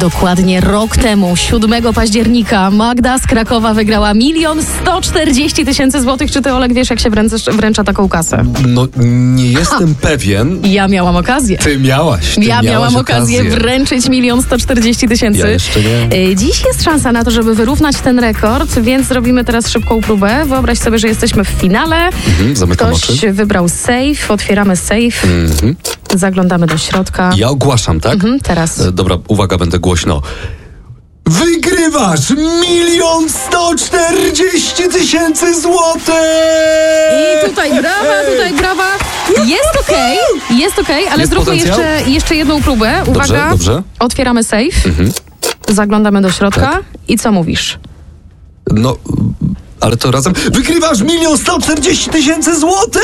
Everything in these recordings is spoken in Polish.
Dokładnie rok temu, 7 października, Magda z Krakowa wygrała 1 140 000 złotych. Czy ty, Olek, wiesz, jak się wręcza taką kasę? No, nie jestem pewien. Ja miałam okazję. Ty miałaś miałam okazję wręczyć 1 140 000. Ja jeszcze nie. Dziś jest szansa na to, żeby wyrównać ten rekord, więc zrobimy teraz szybką próbę. Wyobraź sobie, że jesteśmy w finale. Zamykam Ktoś oczy. wybrał safe, otwieramy safe. Zaglądamy do środka. Ja ogłaszam, tak? Teraz. Dobra, uwaga, będę głośno. Wygrywasz 1 140 000 złotych! I tutaj brawa. Jest okej, ale Jest zróbmy potencjał? jeszcze jedną próbę. Uwaga, Dobrze. otwieramy safe, zaglądamy do środka Tak. i co mówisz? No, ale to razem. Wygrywasz 1 140 000 złotych!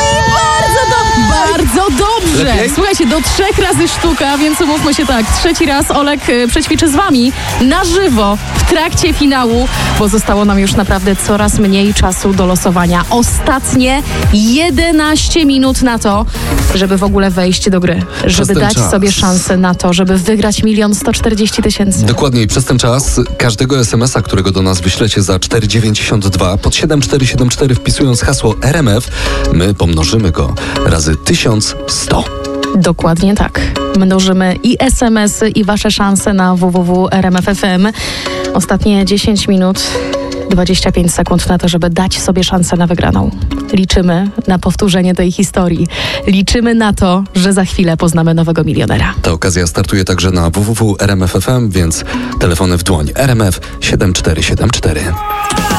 Bardzo dobrze! Lepiej? Słuchajcie, do 3 razy sztuka, więc umówmy się tak. 3. raz Olek przećwiczy z wami na żywo w trakcie finału, bo zostało nam już naprawdę coraz mniej czasu do losowania. Ostatnie 11 minut na to, żeby w ogóle wejść do gry. Żeby ten dać czas. sobie szansę na to, żeby wygrać 1 140 000. Dokładnie i przez ten czas każdego SMS-a, którego do nas wyślecie za 4,92 pod 7474 wpisując hasło RMF, my pomnożymy go razy 1100. Dokładnie tak. Mnożymy i SMS-y, i wasze szanse na www.rmf.fm. Ostatnie 10 minut, 25 sekund na to, żeby dać sobie szansę na wygraną. Liczymy na powtórzenie tej historii. Liczymy na to, że za chwilę poznamy nowego milionera. Ta okazja startuje także na www.rmf.fm, więc telefony w dłoń. RMF 7474.